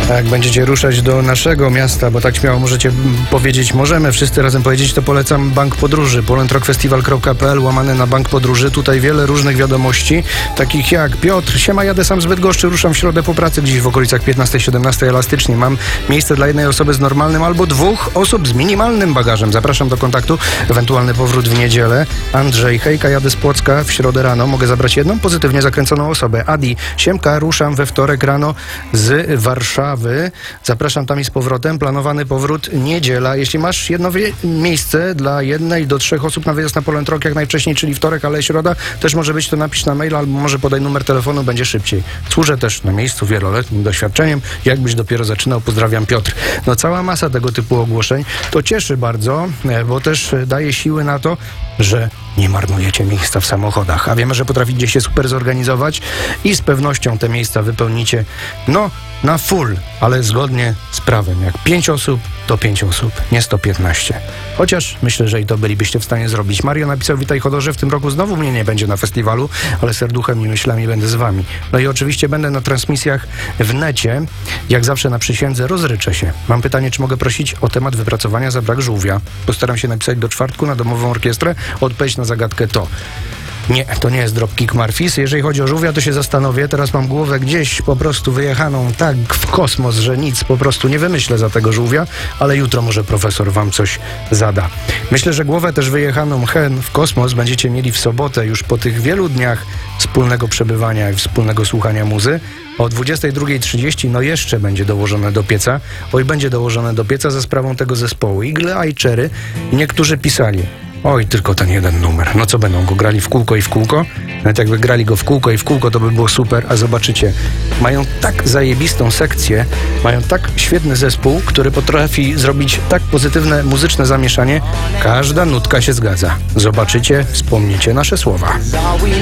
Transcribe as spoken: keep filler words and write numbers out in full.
A jak będziecie ruszać do naszego miasta, bo tak śmiało możecie powiedzieć, możemy wszyscy razem powiedzieć, to polecam Bank Podróży, polandrockfestival kropka p l, łamane na Bank Podróży. Tutaj wiele różnych wiadomości, takich jak: Piotr, siema, jadę sam z Bydgoszczy, ruszam w środę po pracy, gdzieś w okolicach piętnastej siedemnastej elastycznie. Mam miejsce dla jednej osoby z normalnym albo dwóch osób z minimalnym bagażem. Zapraszam do kontaktu, ewentualny powrót w niedzielę. Andrzej, hejka, jadę z Płocka w środę rano, mogę zabrać jedną pozytywnie zakręconą osobę. Adi, siemka, ruszam we wtorek rano z Warszawy. Zapraszam tam i z powrotem. Planowany powrót niedziela. Jeśli masz jedno wie- miejsce dla jednej do trzech osób na wyjazd na Poland Rock jak najwcześniej, czyli wtorek, ale środa, też może być, to napisz na maila albo może podaj numer telefonu, będzie szybciej. Służę też na miejscu wieloletnim doświadczeniem. Jakbyś dopiero zaczynał, pozdrawiam, Piotr. No cała masa tego typu ogłoszeń. To cieszy bardzo, bo też daje siły na to, że nie marnujecie miejsca w samochodach, a wiemy, że potraficie się super zorganizować i z pewnością te miejsca wypełnicie, no, na full, ale zgodnie z prawem. Jak pięć osób, to pięć osób, nie sto piętnaście. Chociaż myślę, że i to bylibyście w stanie zrobić. Mario napisał: witaj, Chodorze, w tym roku znowu mnie nie będzie na festiwalu, ale serduchem i myślami będę z wami. No i oczywiście będę na transmisjach w necie. Jak zawsze na przysiędze rozryczę się. Mam pytanie, czy mogę prosić o temat wypracowania za brak żółwia? Postaram się napisać do czwartku na domową orkiestrę. Odpowiedź na zagadkę to: nie, to nie jest Dropkick Murphys. Jeżeli chodzi o żółwia, to się zastanowię. Teraz mam głowę gdzieś po prostu wyjechaną tak w kosmos, że nic po prostu nie wymyślę za tego żółwia, ale jutro może profesor wam coś zada. Myślę, że głowę też wyjechaną hen w kosmos będziecie mieli w sobotę, już po tych wielu dniach wspólnego przebywania i wspólnego słuchania muzy. O dwudziestej drugiej trzydzieści no jeszcze będzie dołożone do pieca. Oj, będzie dołożone do pieca za sprawą tego zespołu Eagle Eye Cherry. Niektórzy pisali: oj, tylko ten jeden numer. No co, będą go grali w kółko i w kółko? Nawet jakby grali go w kółko i w kółko, to by było super. A zobaczycie, mają tak zajebistą sekcję, mają tak świetny zespół, który potrafi zrobić tak pozytywne muzyczne zamieszanie. Każda nutka się zgadza. Zobaczycie, wspomnicie nasze słowa.